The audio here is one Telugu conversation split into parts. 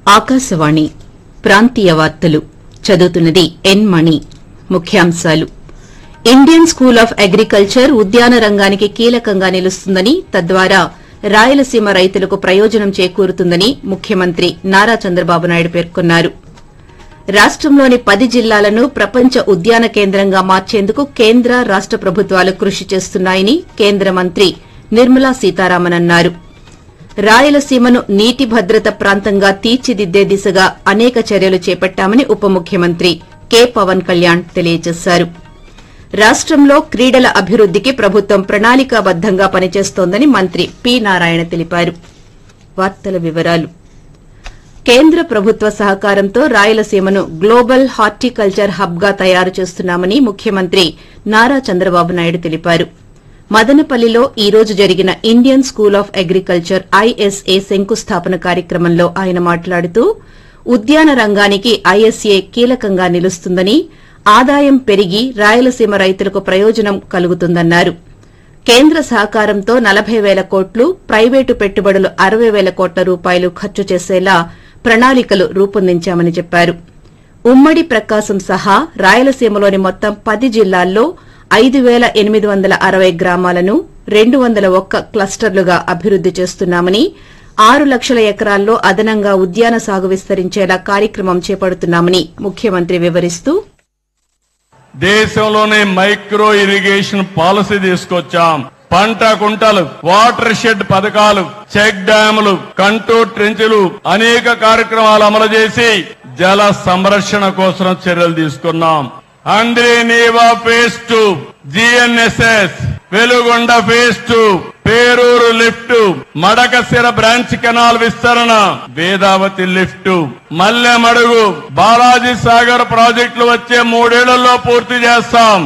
ఆకాశవాణి ప్రాంతీయ వార్తలు చదువుతున్నది ఎన్ మణి. ముఖ్యాంశాలు: ఇండియన్ స్కూల్ ఆఫ్ అగ్రికల్చర్ ఉద్యాన రంగానికి కీలకంగా నిలుస్తుందని, తద్వారా రాయలసీమ రైతులకు ప్రయోజనం చేకూరుతుందని ముఖ్యమంత్రి నారా చంద్రబాబు నాయుడు పేర్కొన్నారు. రాష్టంలోని 10 జిల్లాలను ప్రపంచ ఉద్యాన కేంద్రంగా మార్చేందుకు కేంద్ర, రాష్ట ప్రభుత్వాలు కృషి చేస్తున్నాయని కేంద్ర మంత్రి నిర్మలా సీతారామన్ అన్నారు. రాయలసీమను నీటి భద్రత ప్రాంతంగా తీర్చిదిద్దే దిశగా అనేక చర్యలు చేపట్టామని ఉప ముఖ్యమంత్రి కె పవన్ కళ్యాణ్ తెలియజేశారు. రాష్టంలో క్రీడల అభివృద్దికి ప్రభుత్వం ప్రణాళికాబద్దంగా పనిచేస్తోందని మంత్రి పి నారాయణ తెలిపారు. కేంద్ర ప్రభుత్వ సహకారంతో రాయలసీమను గ్లోబల్ హార్టికల్చర్ హబ్ గా తయారు చేస్తున్నామని ముఖ్యమంత్రి నారా చంద్రబాబు నాయుడు తెలిపారు. మదనపల్లిలో ఈ రోజు జరిగిన Indian school of agriculture ISA శంకుస్థాపన కార్యక్రమంలో ఆయన మాట్లాడుతూ, ఉద్యాన రంగానికి ఐఎస్ఏ కీలకంగా నిలుస్తుందని, ఆదాయం పెరిగి రాయలసీమ రైతులకు ప్రయోజనం కలుగుతుందన్నారు. కేంద్ర సహకారంతో 40,000 కోట్లు, ప్రైవేటు పెట్టుబడులు 60,000 కోట్ల రూపాయలు ఖర్చు చేసేలా ప్రణాళికలు రూపొందించామని చెప్పారు. ఉమ్మడి ప్రకాశం సహా రాయలసీమలోని మొత్తం 10 జిల్లాల్లో 5,860 గ్రామాలను 201 క్లస్టర్లుగా అభివృద్ది చేస్తున్నామని, 6 లక్షల ఎకరాల్లో అదనంగా ఉద్యాన సాగు విస్తరించేలా కార్యక్రమం చేపడుతున్నామని ముఖ్యమంత్రి వివరిస్తూ, దేశంలోనే మైక్రో ఇరిగేషన్ పాలసీ తీసుకొచ్చాం. పంట కుంటలు, వాటర్ షెడ్ పథకాలు, చెక్ డ్యాములు, కంటోర్ ట్రెంచులు, అనేక కార్యక్రమాలు అమలు చేసి జల సంరక్షణ కోసం చర్యలు తీసుకున్నాం. అంద్రే నీవా phase 2, GNSS, Veligonda phase 2, Peruru lift, Madakasira branch canal విస్తరణ, వేదావతి లిఫ్ట్, మల్లెమడుగు, బాలాజీ సాగర్ ప్రాజెక్టులు వచ్చే 3 ఏళ్లలో పూర్తి చేస్తాం.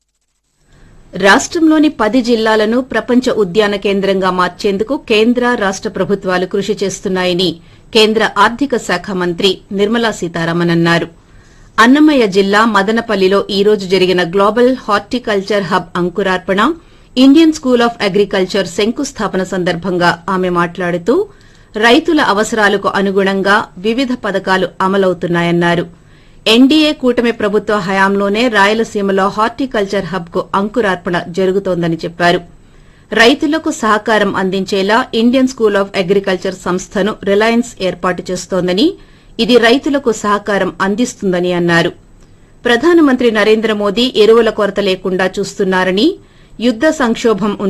రాష్టంలోని 10 జిల్లాలను ప్రపంచ ఉద్యాన కేంద్రంగా మార్చేందుకు కేంద్ర, రాష్ట ప్రభుత్వాలు కృషి చేస్తున్నాయని కేంద్ర ఆర్థిక శాఖ మంత్రి నిర్మలా సీతారామన్ అన్నారు. అన్నమయ్య జిల్లా మదనపల్లిలో ఈ రోజు జరిగిన గ్లోబల్ హార్టికల్చర్ హబ్ అంకురార్పణ, ఇండియన్ స్కూల్ ఆఫ్ అగ్రికల్చర్ శంకుస్థాపన సందర్భంగా ఆమె మాట్లాడుతూ, రైతుల అవసరాలకు అనుగుణంగా వివిధ పథకాలు అమలవుతున్నాయన్నారు. ఎన్డీఏ కూటమి ప్రభుత్వ హయాంలోనే రాయలసీమలో హార్టికల్చర్ హబ్ కు అంకురార్పణ జరుగుతోందని చెప్పారు. రైతులకు సహకారం అందించేలా ఇండియన్ స్కూల్ ఆఫ్ అగ్రికల్చర్ సంస్థను రిలయన్స్ ఏర్పాటు చేస్తోందని, ఇది రైతులకు సహకారం అందిస్తుందని అన్నారు. ప్రధానమంత్రి నరేంద్ర మోదీ ఎరువుల కొరత లేకుండా చూస్తున్నారని, యుద్ద సంక్షోభం